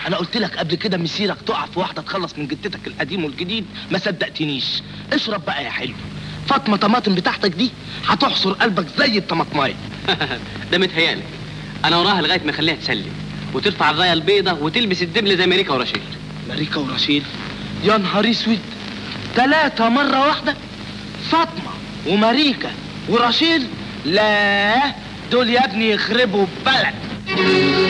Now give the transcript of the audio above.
انا قلت لك قبل كده مسيرك تقع في واحده تخلص من جدتك القديم والجديد، ما صدقتنيش. اشرب بقى يا حلو. فاطمه طماطم بتاعتك دي هتحصر قلبك زي الطماطمايه. ده متهيألك. انا وراها لغايه ما اخليها تسلم وترفع الرايه البيضه وتلبس الدبل زي ماريكا ورشيد. ماريكا ورشيد؟ يا نهار اسود، 3 مرة واحدة؟ فاطمة وماريكا ورشيد؟ لا، دول يا ابني يخربوا بلد.